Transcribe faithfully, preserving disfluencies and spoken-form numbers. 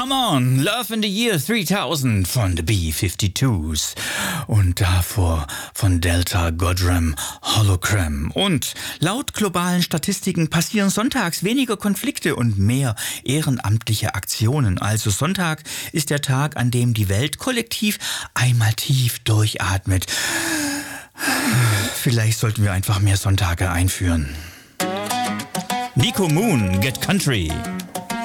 Come On, Love in the Year dreitausend von The B fifty-twos und davor von Delta Godram Hologram. Und laut globalen Statistiken passieren sonntags weniger Konflikte und mehr ehrenamtliche Aktionen. Also Sonntag ist der Tag, an dem die Welt kollektiv einmal tief durchatmet. Vielleicht sollten wir einfach mehr Sonntage einführen. Nico Moon, Get Country.